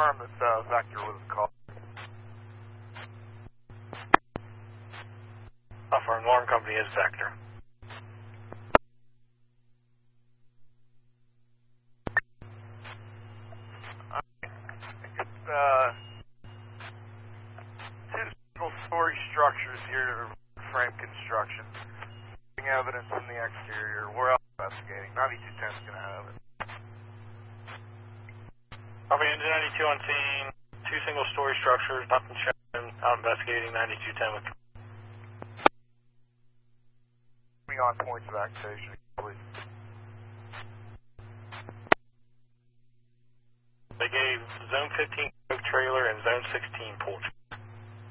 confirm that Vector was called. Affirm, alarm company is Vector. Two single-story structures here, frame construction. Evidence in the exterior. We're out investigating. 9210's going to have it. Copy, engine 92 on scene. Two single-story structures, nothing shown. Out investigating 9210 with. Me on points of activation, please. They gave Zone 15 trailer and Zone 16 pool.